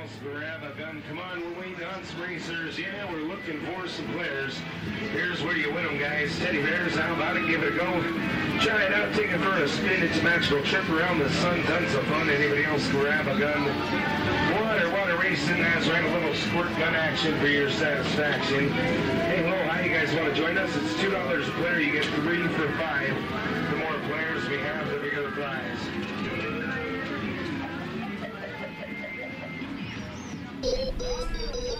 else grab a gun? Come on, we're waiting on some racers. Yeah, we're looking for some players. Here's where you win them, guys. Teddy Bears, how about it? Give it a go. Try it out, take it for a spin. It's a magical trip around the sun. Tons of fun. Anybody else grab a gun? Water racing. That's right, a little squirt gun action for your satisfaction. Hey, hello, hi, you guys want to join us? It's $2 a player. You get 3 for $5.